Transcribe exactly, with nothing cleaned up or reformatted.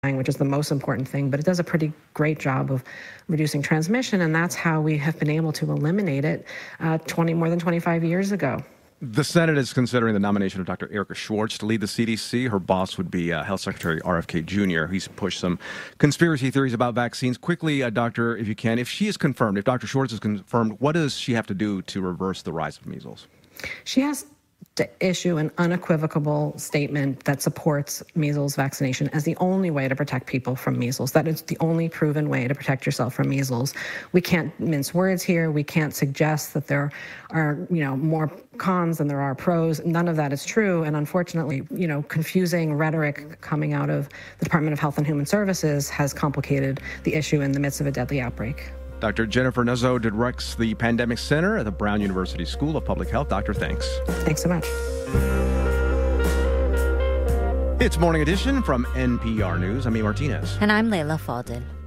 which is the most important thing, but it does a pretty great job of reducing transmission, and that's how we have been able to eliminate it uh, twenty more than twenty-five years ago. The Senate is considering the nomination of Doctor Erica Schwartz to lead the C D C. Her boss would be uh, Health Secretary R F K Junior He's pushed some conspiracy theories about vaccines. Quickly, uh, Doctor, if you can, if she is confirmed, if Doctor Schwartz is confirmed, what does she have to do to reverse the rise of measles? She has to issue an unequivocal statement that supports measles vaccination as the only way to protect people from measles. That is the only proven way to protect yourself from measles. We can't mince words here. We can't suggest that there are, you know, more cons than there are pros. None of that is true. And unfortunately, you know, confusing rhetoric coming out of the Department of Health and Human Services has complicated the issue in the midst of a deadly outbreak. Doctor Jennifer Nuzzo directs the Pandemic Center at the Brown University School of Public Health. Doctor, thanks. Thanks so much. It's Morning Edition from N P R News. I'm E. Martinez. And I'm Layla Falden.